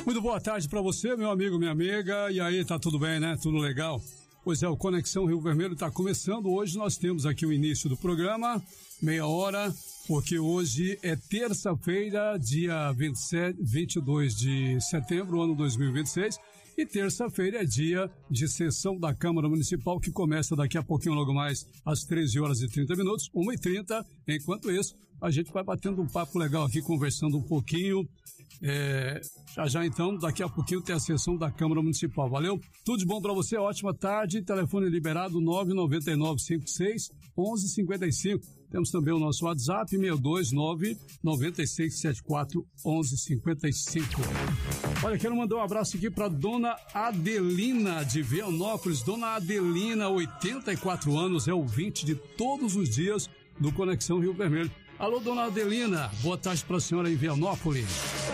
Muito boa tarde para você, meu amigo, minha amiga. E aí, tá tudo bem, né? Tudo legal? Pois é, o Conexão Rio Vermelho está começando. Hoje nós temos aqui o início do programa, meia hora, porque hoje é terça-feira, dia 22 de setembro, ano 2026, e terça-feira é dia de sessão da Câmara Municipal, que começa daqui a pouquinho, logo mais, às 13 horas e 30 minutos, 1h30. Enquanto isso, a gente vai batendo um papo legal aqui, conversando um pouquinho. Já então, daqui a pouquinho tem a sessão da Câmara Municipal. Valeu? Tudo de bom para você, ótima tarde. Telefone liberado 999561155. Temos também o nosso WhatsApp 62996741155. Olha, quero mandar um abraço aqui para dona Adelina de Vianópolis. Dona Adelina, 84 anos, é ouvinte de todos os dias do Conexão Rio Vermelho. Alô, dona Adelina, boa tarde para a senhora em Vianópolis.